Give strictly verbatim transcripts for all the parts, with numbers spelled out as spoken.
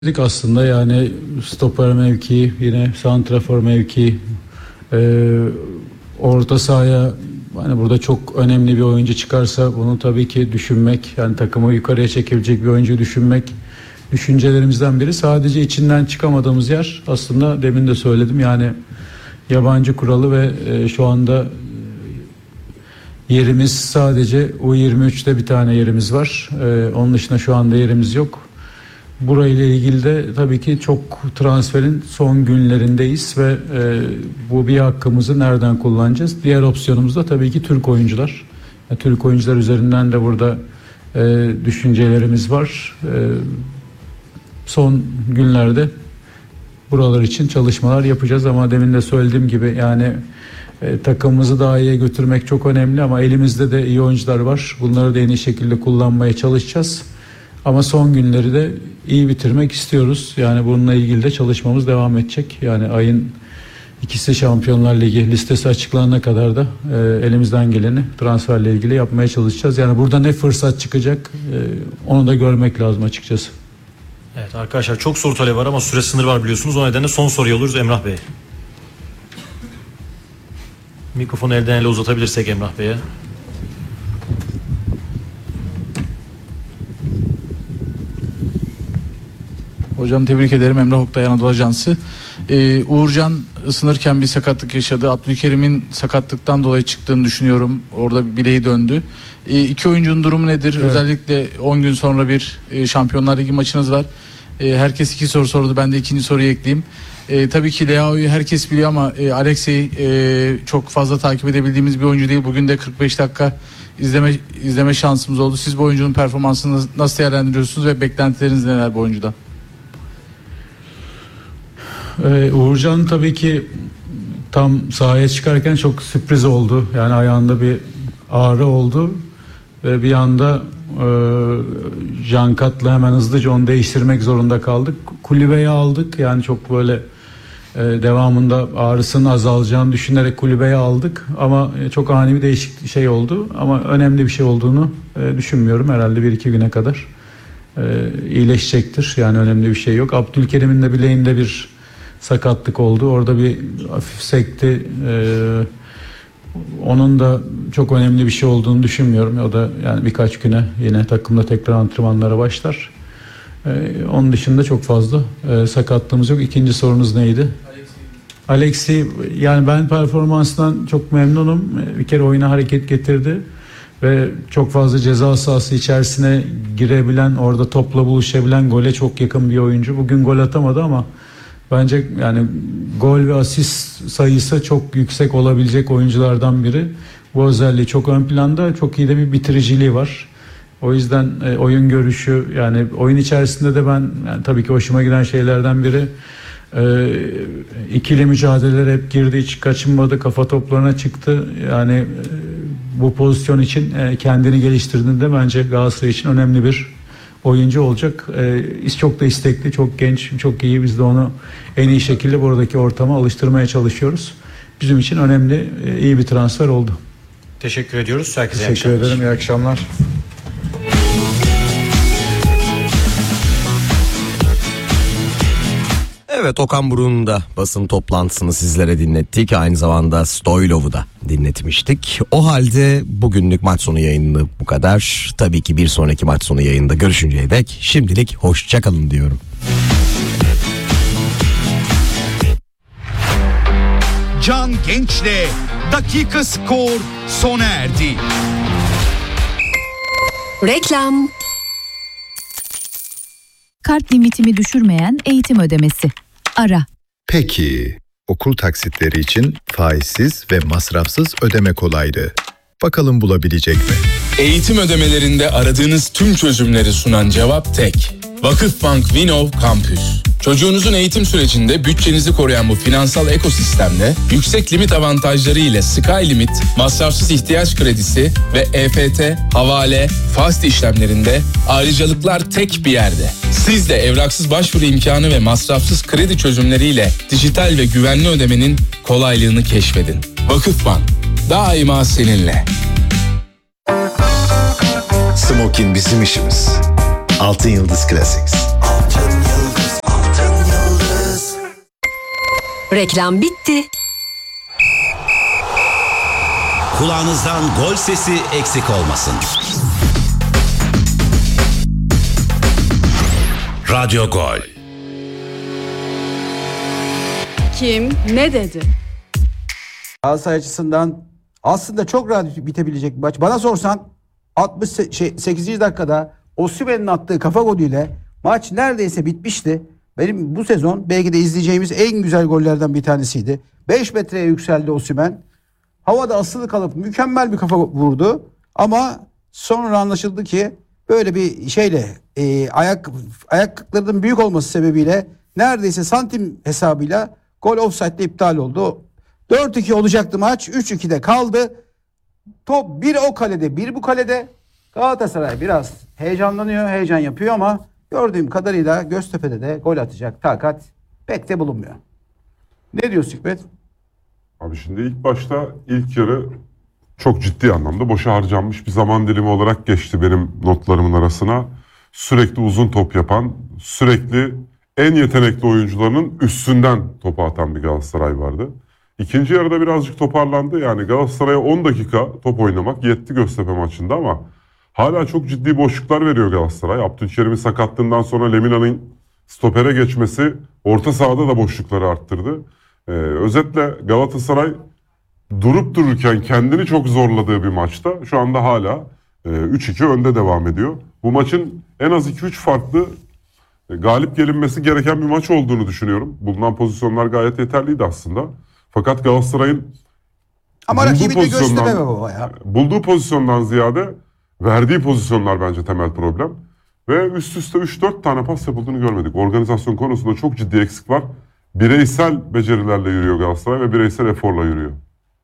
Dedik aslında yani stoper mevkii, yine santrafor mevkii, e, orta sahaya hani burada çok önemli bir oyuncu çıkarsa bunu tabii ki düşünmek, yani takımı yukarıya çekebilecek bir oyuncu düşünmek düşüncelerimizden biri. Sadece içinden çıkamadığımız yer aslında demin de söyledim, yani yabancı kuralı ve e, şu anda yerimiz sadece U yirmi üçte bir tane yerimiz var. E, onun dışında şu anda yerimiz yok. Burayla ilgili de tabii ki çok transferin son günlerindeyiz ve e, bu bir hakkımızı nereden kullanacağız? Diğer opsiyonumuz da tabii ki Türk oyuncular. Yani Türk oyuncular üzerinden de burada e, düşüncelerimiz var. E, son günlerde buralar için çalışmalar yapacağız ama demin de söylediğim gibi yani e, takımımızı daha iyiye götürmek çok önemli ama elimizde de iyi oyuncular var. Bunları da en iyi şekilde kullanmaya çalışacağız. Ama son günleri de iyi bitirmek istiyoruz. Yani bununla ilgili de çalışmamız devam edecek. Yani ayın ikisi Şampiyonlar Ligi listesi açıklanana kadar da e, elimizden geleni transferle ilgili yapmaya çalışacağız. Yani burada ne fırsat çıkacak e, onu da görmek lazım açıkçası. Evet arkadaşlar, çok soru talebi var ama süre sınırı var biliyorsunuz. O nedenle son soruyu alıyoruz Emrah Bey. Mikrofonu elden ele uzatabilirsek Emrah Bey'e. Hocam tebrik ederim. Emrah Oktay Anadolu Ajansı. Ee, Uğurcan ısınırken bir sakatlık yaşadı. Abdülkerim'in sakatlıktan dolayı çıktığını düşünüyorum. Orada bileği döndü. Ee, iki oyuncunun durumu nedir? Evet. Özellikle on gün sonra bir e, Şampiyonlar Ligi maçınız var. E, herkes iki soru sordu. Ben de ikinci soruyu ekleyeyim. E, tabii ki Leao'yu herkes biliyor ama e, Alexey e, çok fazla takip edebildiğimiz bir oyuncu değil. Bugün de kırk beş dakika izleme izleme şansımız oldu. Siz bu oyuncunun performansını nasıl değerlendiriyorsunuz ve beklentileriniz neler bu oyuncudan? Ee, Uğurcan tabii ki tam sahaya çıkarken çok sürpriz oldu. Yani ayağında bir ağrı oldu ve bir anda e, Jankat'la hemen hızlıca onu değiştirmek zorunda kaldık. Kulübeye aldık, yani çok böyle e, devamında ağrısının azalacağını düşünerek kulübeye aldık ama e, çok ani bir değişik şey oldu ama önemli bir şey olduğunu e, düşünmüyorum. Herhalde bir iki güne kadar e, iyileşecektir, yani önemli bir şey yok. Abdülkerim'in de bileğinde bir sakatlık oldu. Orada bir hafif sekti. Ee, onun da çok önemli bir şey olduğunu düşünmüyorum. O da yani birkaç güne yine takımda tekrar antrenmanlara başlar. Ee, onun dışında çok fazla e, sakatlığımız yok. İkinci sorunuz neydi? Alexey, yani ben performansından çok memnunum. Bir kere oyuna hareket getirdi ve çok fazla ceza sahası içerisine girebilen, orada topla buluşabilen, gole çok yakın bir oyuncu. Bugün gol atamadı ama bence yani gol ve asist sayısı çok yüksek olabilecek oyunculardan biri. Bu özelliği çok ön planda, çok iyi de bir bitiriciliği var. O yüzden e, oyun görüşü, yani oyun içerisinde de ben yani tabii ki hoşuma giden şeylerden biri e, ikili mücadeleler hep girdi, hiç kaçınmadı, kafa toplarına çıktı. Yani e, bu pozisyon için e, kendini geliştirdiğinde bence Galatasaray için önemli bir oyuncu olacak. Ee, çok da istekli, çok genç, çok iyi. Biz de onu en iyi şekilde buradaki ortama alıştırmaya çalışıyoruz. Bizim için önemli, iyi bir transfer oldu. Teşekkür ediyoruz. Herkese Teşekkür iyi akşamlar. ederim. İyi akşamlar. Evet, Okan Buruk'un da basın toplantısını sizlere dinlettik. Aynı zamanda Stoylov'u da dinletmiştik. O halde bugünlük maç sonu yayını bu kadar. Tabii ki bir sonraki maç sonu yayında görüşünceye dek şimdilik hoşça kalın diyorum. Can Genç'le Dakika Skor sona erdi. Reklam. Kart limitimi düşürmeyen eğitim ödemesi. Ara. Peki, okul taksitleri için faizsiz ve masrafsız ödeme kolaylığı. Bakalım bulabilecek mi? Eğitim ödemelerinde aradığınız tüm çözümleri sunan cevap tek. Vakıfbank Vinov Campus. Çocuğunuzun eğitim sürecinde bütçenizi koruyan bu finansal ekosistemde yüksek limit avantajları ile Sky Limit, masrafsız ihtiyaç kredisi ve E F T, havale, fast işlemlerinde ayrıcalıklar tek bir yerde. Siz de evraksız başvuru imkanı ve masrafsız kredi çözümleriyle dijital ve güvenli ödemenin kolaylığını keşfedin. Vakıfbank, daima seninle. Smokin bizim işimiz. Altın Yıldız Classics. Altın Yıldız Reklam bitti. Kulağınızdan gol sesi eksik olmasın. Radyo Gol. Kim ne dedi? Galatasaray açısından aslında çok rahat bitebilecek bir maç. Bana sorsan altmış sekizinci dakikada Osimhen'in attığı kafa golüyle maç neredeyse bitmişti. Benim bu sezon belki de izleyeceğimiz en güzel gollerden bir tanesiydi. beş metreye yükseldi Osimhen. Havada asılı kalıp mükemmel bir kafa vurdu. Ama sonra anlaşıldı ki böyle bir şeyle e, ayak ayaklarının büyük olması sebebiyle neredeyse santim hesabıyla gol offside'de iptal oldu. dört iki olacaktı maç. üç ikide kaldı. Top bir o kalede, bir bu kalede. Galatasaray biraz heyecanlanıyor, heyecan yapıyor ama gördüğüm kadarıyla Göztepe'de de gol atacak takat pek de bulunmuyor. Ne diyorsun Hikmet? Abi şimdi ilk başta ilk yarı çok ciddi anlamda boşa harcanmış bir zaman dilimi olarak geçti benim notlarımın arasına. Sürekli uzun top yapan, sürekli en yetenekli oyuncularının üstünden topu atan bir Galatasaray vardı. İkinci yarıda birazcık toparlandı. Yani Galatasaray'a on dakika top oynamak yetti Göztepe maçında ama hala çok ciddi boşluklar veriyor Galatasaray. Abdülkerim'in sakatlığından sonra Lemina'nın stopere geçmesi orta sahada da boşlukları arttırdı. Ee, özetle Galatasaray durup dururken kendini çok zorladığı bir maçta şu anda hala e, üç iki önde devam ediyor. Bu maçın en az iki üç farklı e, galip gelinmesi gereken bir maç olduğunu düşünüyorum. Bulunan pozisyonlar gayet yeterliydi aslında. Fakat Galatasaray'ın ama rakibi de Göztepe mi baba ya? Bulduğu pozisyondan ziyade verdiği pozisyonlar bence temel problem. Ve üst üste üç dört tane pas yapıldığını görmedik. Organizasyon konusunda çok ciddi eksik var. Bireysel becerilerle yürüyor Galatasaray ve bireysel eforla yürüyor.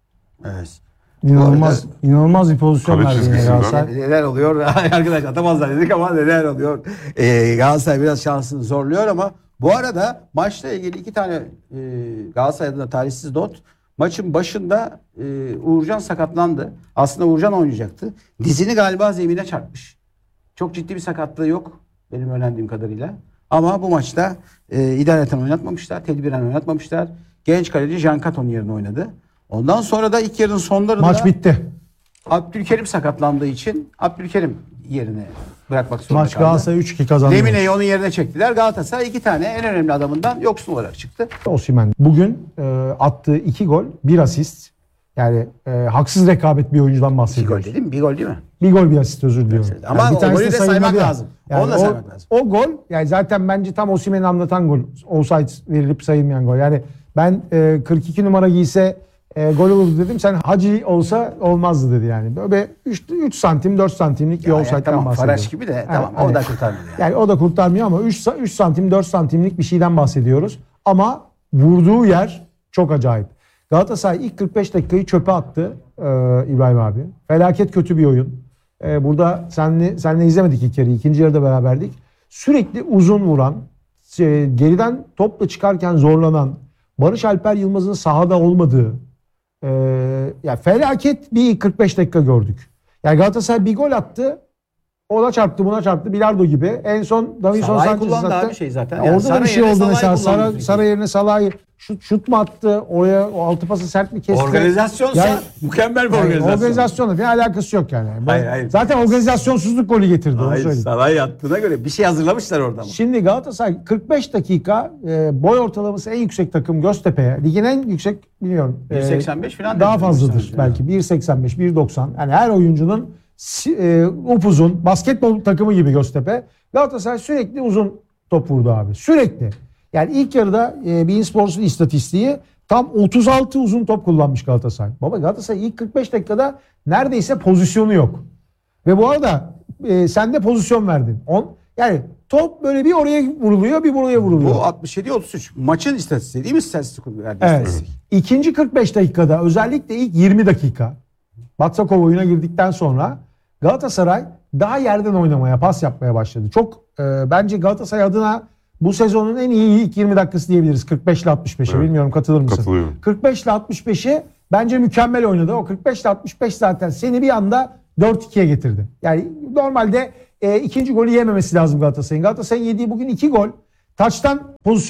Evet. İnanılmaz, inanılmaz bir pozisyon verdi yine Galatasaray. Neler oluyor? Arkadaş atamazlar dedik ama neler oluyor? Ee, Galatasaray biraz şansını zorluyor ama bu arada maçla ilgili iki tane e, Galatasaray adına talihsiz not. Maçın başında e, Uğurcan sakatlandı. Aslında Uğurcan oynayacaktı. Dizini galiba zemine çarpmış. Çok ciddi bir sakatlığı yok benim öğrendiğim kadarıyla. Ama bu maçta e, idareten oynatmamışlar, tedbiren oynatmamışlar. Genç kaleci Can Katon yerine oynadı. Ondan sonra da ilk yarının sonlarında maç bitti. Abdülkerim sakatlandığı için Abdülkerim yerine bırakmak zorunda maç kaldı. Maç Galatasaray üç iki kazandı. Lemine'yi onun yerine çektiler. Galatasaray iki tane en önemli adamından yoksun olarak çıktı. Osimhen bugün e, attığı iki gol, bir asist. Yani e, haksız rekabet bir oyuncudan bahsediyoruz. İki gol değil mi? Bir gol değil mi? Bir gol bir asist, özür diliyorum. Ama yani bir o golü de saymak ya. lazım. Yani Onu da o, saymak lazım. O gol yani zaten bence tam Osimhen'i anlatan gol. Offside verilip sayılmayan gol. Yani ben e, kırk iki numara giyse e, gol olurdu dedim. Sen Hacı olsa olmazdı dedi yani. Böyle üç santim dört santimlik bir offside'den tamam, bahsediyorum. Faraş gibi de yani, tamam hani, o da kurtarmıyor yani. Yani o da kurtarmıyor ama üç santim dört santimlik bir şeyden bahsediyoruz. Ama vurduğu yer çok acayip. Galatasaray ilk kırk beş dakikayı çöpe attı e, İbrahim abi. Felaket kötü bir oyun. E, burada senle, senle izlemedik ilk yarı. İkinci yarıda beraberdik. Sürekli uzun vuran, e, geriden topla çıkarken zorlanan, Barış Alper Yılmaz'ın sahada olmadığı, e, yani felaket bir kırk beş dakika gördük. Yani Galatasaray bir gol attı. Ona çarptı, buna çarptı. Bilardo gibi. En son Davinson Sanchez kullandı zaten. abi şey zaten. Yani yani orada da bir şey oldu mesela. Sara, Sara şey. yerine Salah'ı şut, şut mu attı? Oraya o altı pası sert mi kesti? Organizasyonsa yani, mükemmel bir organizasyon. Yani organizasyonla bir alakası yok yani. Hayır, hayır. Zaten organizasyonsuzluk golü getirdi. Hayır, Salah'ı yattığına göre bir şey hazırlamışlar orada mı? Şimdi Galatasaray kırk beş dakika e, boy ortalaması en yüksek takım Göztepe'ye. Ligin en yüksek bilmiyorum. bir seksen beş falan. Daha fazladır belki. bir seksen beş, bir doksan. Yani her oyuncunun e, upuzun basketbol takımı gibi Göztepe. Galatasaray sürekli uzun top vurdu abi. Sürekli. Yani ilk yarıda e, beIN Sports'un istatistiği tam otuz altı uzun top kullanmış Galatasaray. Baba Galatasaray ilk kırk beş dakikada neredeyse pozisyonu yok. Ve bu arada e, sen de pozisyon verdin. On, yani top böyle bir oraya vuruluyor, bir buraya vuruluyor. Bu altmış yedi otuz üç maçın istatistiği değil mi? İstatistik verdi. Evet. İstatistik. İkinci kırk beş dakikada özellikle ilk yirmi dakika Batsakov oyuna girdikten sonra Galatasaray daha yerden oynamaya, pas yapmaya başladı. Çok e, bence Galatasaray adına bu sezonun en iyi ilk yirmi dakikası diyebiliriz. kırk beş ile altmış beşe. Evet. Bilmiyorum katılır mısın? Katılıyorum. kırk beş ile altmış beşi bence mükemmel oynadı. O kırk beş ile altmış beş zaten seni bir anda dört ikiye getirdi. Yani normalde e, ikinci golü yememesi lazım Galatasaray'ın. Galatasaray'ın yediği bugün iki gol. Taçtan pozisyon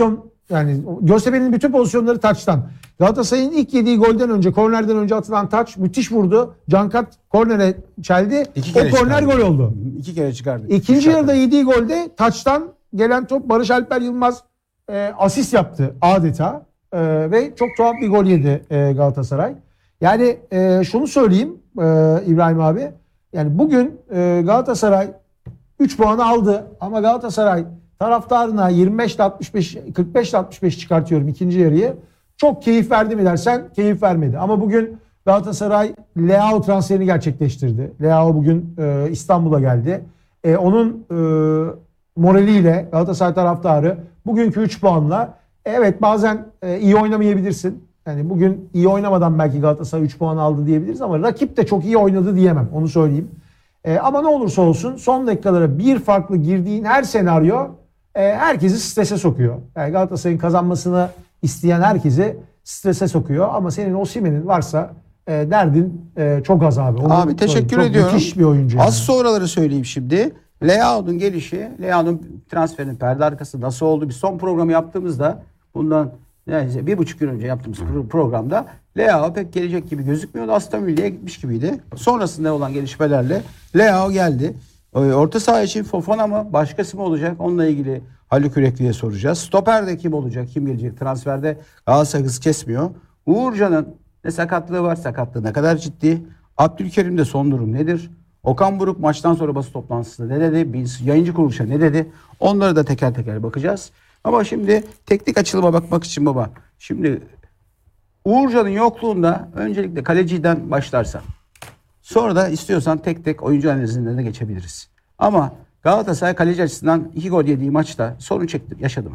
Yani Göztepe'nin bütün pozisyonları taçtan. Galatasaray'ın ilk yediği golden önce, kornerden önce atılan taç müthiş vurdu. Cankat kornere çeldi. İki O kere korner çıkardı. gol oldu. İki kere çıkardı. İkinci yarıda yediği golde taçtan gelen top Barış Alper Yılmaz e, asist yaptı adeta. E, ve çok tuhaf bir gol yedi e, Galatasaray. Yani e, şunu söyleyeyim e, İbrahim abi. Yani bugün e, Galatasaray üç puanı aldı ama Galatasaray taraftarına yirmi beş ile altmış beş, kırk beş ile altmış beş çıkartıyorum ikinci yarıyı. Çok keyif verdi mi dersen keyif vermedi. Ama bugün Galatasaray Leao transferini gerçekleştirdi. Leao bugün e, İstanbul'a geldi. E, onun e, moraliyle Galatasaray taraftarı bugünkü üç puanla evet bazen e, iyi oynamayabilirsin. Yani bugün iyi oynamadan belki Galatasaray üç puan aldı diyebiliriz ama rakip de çok iyi oynadı diyemem. Onu söyleyeyim. E, ama ne olursa olsun son dakikalara bir farklı girdiğin her senaryo e, herkesi strese sokuyor. Yani Galatasaray'ın kazanmasını isteyen herkesi strese sokuyor. Ama senin Osimhen'in varsa e, derdin e, çok az abi. Onu Abi teşekkür çok ediyorum. Müthiş bir oyuncu. Yani. Az sonraları söyleyeyim şimdi. Leao'nun gelişi, Leao'nun transferinin perde arkası nasıl oldu? Bir son programı yaptığımızda bundan neyse bir buçuk yıl önce yaptığımız programda Leao pek gelecek gibi gözükmüyordu. Aston Villa'ya gitmiş gibiydi. Sonrasında olan gelişmelerle Leao geldi. Orta saha için Fofana mı başkası mı olacak? Onunla ilgili Haluk Yürekli'ye soracağız. Stoper'de kim olacak? Kim gelecek? Transferde Galatasaray hız kesmiyor. Uğurcan'ın ne sakatlığı var? Sakatlığı ne kadar ciddi? Abdülkerim'de son durum nedir? Okan Buruk maçtan sonra basın toplantısında ne dedi? Bir yayıncı kuruluşa ne dedi? Onları da teker teker bakacağız. Ama şimdi teknik açılıma bakmak için baba. Şimdi Uğurcan'ın yokluğunda öncelikle kaleciden başlarsan. Sonra da istiyorsan tek tek oyuncu analizinden de geçebiliriz. Ama Galatasaray kaleci açısından iki gol yediği maçta sorun çekti, yaşadı mı?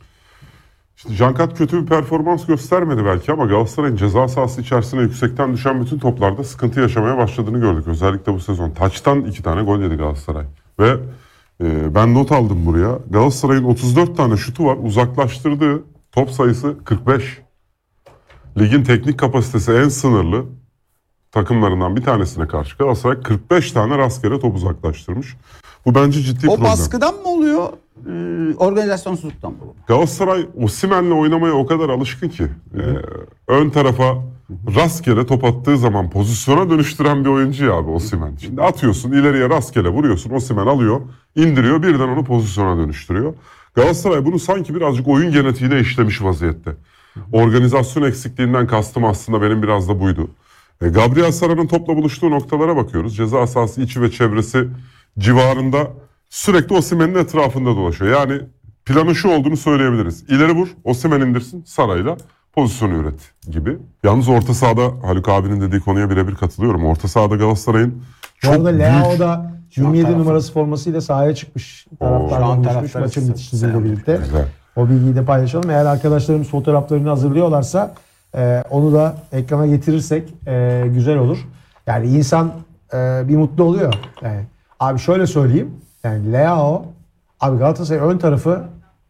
İşte Cankat kötü bir performans göstermedi belki ama Galatasaray'ın ceza sahası içerisine yüksekten düşen bütün toplarda sıkıntı yaşamaya başladığını gördük. Özellikle bu sezon. Taçtan iki tane gol yedi Galatasaray. Ve e, ben not aldım buraya. Galatasaray'ın otuz dört tane şutu var. Uzaklaştırdığı top sayısı kırk beş. Ligin teknik kapasitesi en sınırlı takımlarından bir tanesine karşı Galatasaray kırk beş tane rastgele top uzaklaştırmış. Bu bence ciddi o problem. O baskıdan mı oluyor? Ee, organizasyonsuzluktan mı? Galatasaray Osimhen'le oynamaya o kadar alışkın ki e, ön tarafa rastgele top attığı zaman pozisyona dönüştüren bir oyuncu ya abi Osimhen. Şimdi atıyorsun ileriye rastgele vuruyorsun, Osimhen alıyor, indiriyor, birden onu pozisyona dönüştürüyor. Galatasaray bunu sanki birazcık oyun genetiğine işlemiş vaziyette. Organizasyon eksikliğinden kastım aslında benim biraz da buydu. E, Gabriel Sara'nın topla buluştuğu noktalara bakıyoruz. Ceza sahası içi ve çevresi civarında sürekli Osimhen'in etrafında dolaşıyor. Yani planın şu olduğunu söyleyebiliriz. İleri vur, Osimhen indirsin, Sara'yla pozisyonu üret gibi. Yalnız orta sahada Haluk abinin dediği konuya birebir katılıyorum. Orta sahada Galatasaray'ın çok Bu arada büyük... Leao da yirmi yedi numarası formasıyla sahaya çıkmış. Taraftarla buluşmuş maçın bitişiyle birlikte. Güzel. O bilgiyi de paylaşalım. Eğer arkadaşlarımız fotoğraflarını hazırlıyorlarsa e, onu da ekrana getirirsek e, güzel olur. Yani insan e, bir mutlu oluyor. Yani, abi şöyle söyleyeyim. Yani Leao, abi Galatasaray ön tarafı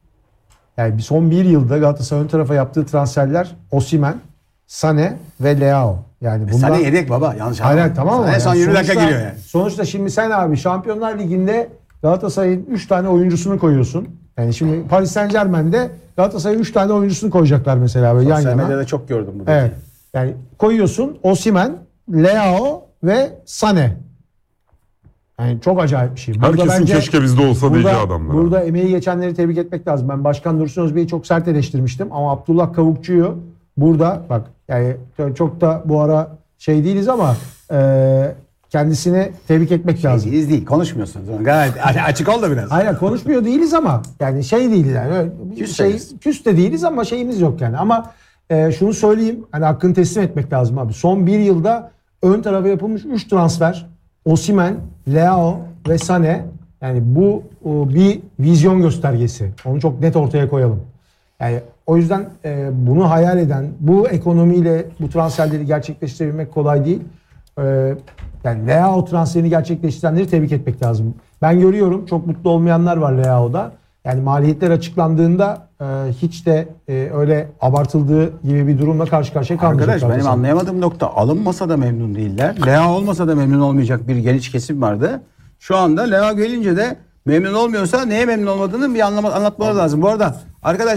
yani son bir yılda Galatasaray ön tarafa yaptığı transferler Osimhen, Sané ve Leao. Yani bunlar... Sané yedek baba. Yanlış anlamadım. Hayır tamam mı? En son yani yirmi dakika sonuçta, giriyor yani. Sonuçta şimdi sen abi Şampiyonlar Ligi'nde Galatasaray'ın üç tane oyuncusunu koyuyorsun. Yani şimdi Paris Saint-Germain'de Galatasaray'ın üç tane oyuncusunu koyacaklar mesela böyle yan yana. Sosyal medyada çok gördüm bunu. Evet. Yani koyuyorsun Osimhen, Leao ve Sané. Yani çok acayip bir şey. Burada Herkesin bence, keşke bizde olsa burada, diyeceği adamlar. Burada emeği geçenleri tebrik etmek lazım. Ben Başkan Dursun Özbey'i çok sert eleştirmiştim ama Abdullah Kavukçu'yu burada bak yani çok da bu ara şey değiliz ama e, kendisini tebrik etmek şey lazım. Değiliz değil, konuşmuyorsunuz. Gayet açık ol da biraz. Hayır konuşmuyor değiliz ama yani şey değiliz yani. Öyle Küs şey, değiliz. küs de değiliz ama şeyimiz yok yani. Ama e, şunu söyleyeyim hani hakkını teslim etmek lazım abi. Son bir yılda ön tarafa yapılmış üç transfer Osimhen, Leao ve Sané yani bu o, bir vizyon göstergesi. Onu çok net ortaya koyalım. Yani o yüzden e, bunu hayal eden, bu ekonomiyle bu transferleri gerçekleştirebilmek kolay değil. E, yani Leao transferini gerçekleştirenleri tebrik etmek lazım. Ben görüyorum çok mutlu olmayanlar var Leao'da. Yani maliyetler açıklandığında e, hiç de e, öyle abartıldığı gibi bir durumla karşı karşıya kalmayacak. Arkadaş benim anlayamadığım nokta alınmasa da memnun değiller. Leao olmasa da memnun olmayacak bir geniş kesim vardı. Şu anda Leao gelince de memnun olmuyorsa neye memnun olmadığını bir anlama, anlatmaları lazım. Bu arada arkadaş